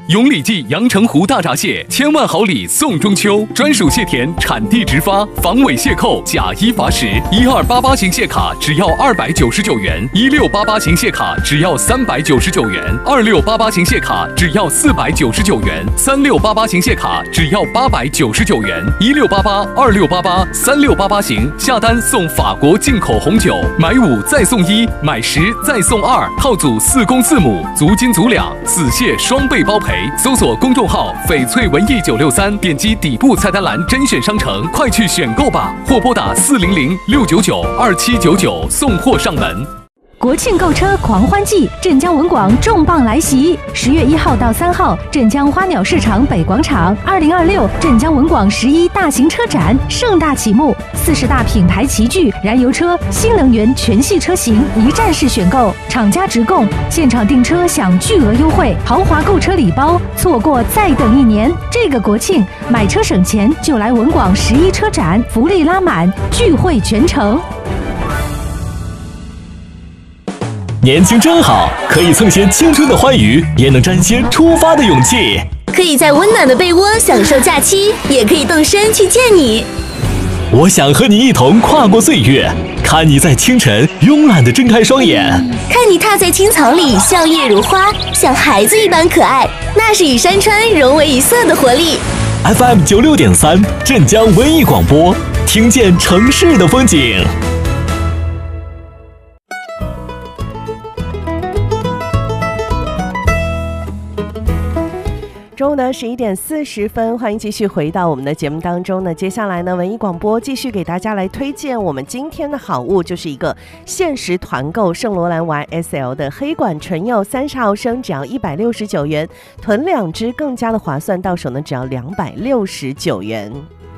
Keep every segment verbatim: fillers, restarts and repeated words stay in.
永礼记阳澄湖大闸蟹千万好礼送中秋，专属蟹田产地直发，防伪蟹扣，假一罚十。一二八八型蟹卡只要二百九十九元，一六八八型蟹卡只要三百九十九元，二六八八型蟹卡只要四百九十九元，三六八八型蟹卡只要八百九十九元。一六八八、二六八八、三六八八型下单送法国进口红酒，买五再送一，买十再送二，套组四公四母，足斤足两，此蟹双倍包赔。搜索公众号翡翠文艺九六三，点击底部菜单栏甄选商城，快去选购吧，或拨打四零零六九九二七九九送货上门。 国庆购车狂欢季，镇江文广重磅来袭！十月一号到三号，镇江花鸟市场北广场，二零二六镇江文广十一大型车展盛大启幕，四十大品牌齐聚，燃油车、新能源全系车型一站式选购，厂家直供，现场订车享巨额优惠，豪华购车礼包，错过再等一年。这个国庆买车省钱，就来文广十一车展，福利拉满，聚会全城。 年轻真好，可以蹭些青春的欢愉，也能沾些出发的勇气。 可以在温暖的被窝享受假期，也可以动身去见你。 我想和你一同跨过岁月，看你在清晨慵懒地睁开双眼， 看你踏在青草里笑靥如花，像孩子一般可爱，那是与山川融为一色的活力。 F M 九六点三，镇江文艺广播，听见城市的风景。 中午的十一点四十分，欢迎继续回到我们的节目当中呢。接下来呢，文艺广播继续给大家来推荐我们今天的好物，就是一个限时团购圣罗兰 Y S L 的黑管纯柚三十毫升，只要一百六十九元，囤两支更加的划算，到手呢只要两百六十九元。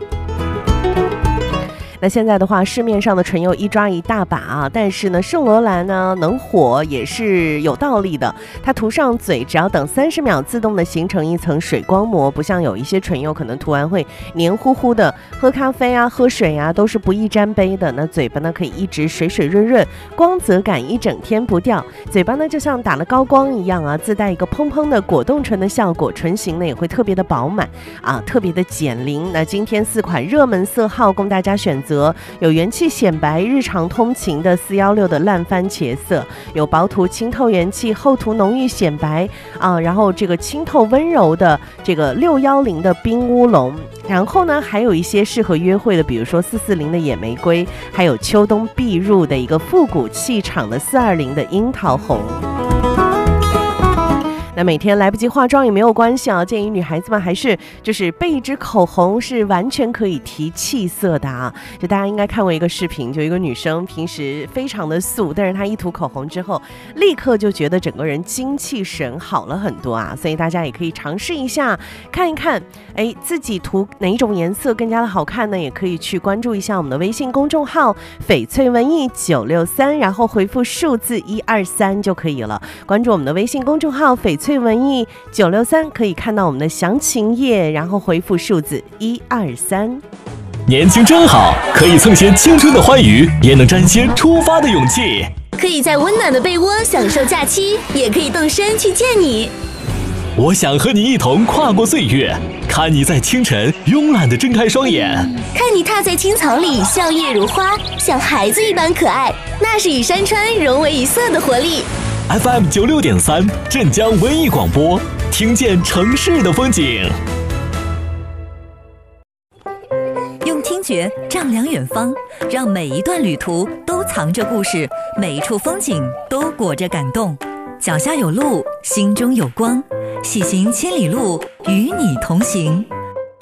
那现在的话，市面上的纯柚一抓一大把啊，但是呢，圣罗兰呢能火也是有道理的。它涂上嘴，只要等三十秒，自动的形成一层水光膜，不像有一些纯柚可能涂完会黏糊糊的，喝咖啡啊、喝水啊都是不易沾杯的。那嘴巴呢可以一直水水润润，光泽感一整天不掉。嘴巴呢就像打了高光一样啊，自带一个蓬蓬的果冻醇的效果，唇形呢也会特别的饱满啊，特别的减龄。那今天四款热门色号供大家选择。有元气显白日常通勤的四一六的烂番茄色，有薄涂清透元气，厚涂浓郁显白啊，然后这个清透温柔的这个六一零的冰乌龙，然后呢还有一些适合约会的，比如说四四零的野玫瑰，还有秋冬必入的一个复古气场的四二零的樱桃红。那每天来不及化妆也没有关系啊，建议女孩子们还是就是备一支口红，是完全可以提气色的啊。就大家应该看过一个视频，就一个女生平时非常的素，但是她一涂口红之后，立刻就觉得整个人精气神好了很多啊。所以大家也可以尝试一下，看一看，哎，自己涂哪一种颜色更加的好看呢？也可以去关注一下我们的微信公众号翡翠文艺九六三，然后回复数字一二三就可以了。关注我们的微信公众号翡翠文艺九六三，可以看到我们的详情页，然后回复数字一二三。 年轻真好，可以蹭些青春的欢愉，也能沾些出发的勇气。 可以在温暖的被窝享受假期，也可以动身去见你。 我想和你一同跨过岁月，看你在清晨慵懒地睁开双眼， 看你踏在青草里笑靥如花，像孩子一般可爱，那是与山川融为一色的活力。 F M 九六点三，镇江文艺广播，听见城市的风景。 用听觉丈量远方，让每一段旅途都藏着故事，每一处风景都裹着感动。脚下有路，心中有光，喜行千里路，与你同行。